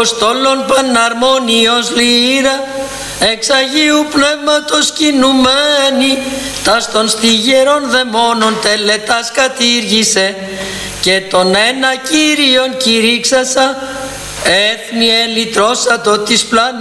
Αποστόλων παναρμονίως λύρα, εξ Αγίου Πνεύματος κινουμένη, τας των στιγερών δαιμόνων τελετάς κατήργησε, και τον ένα Κύριον κηρύξασα, έθνη ελυτρώσατο της πλάνης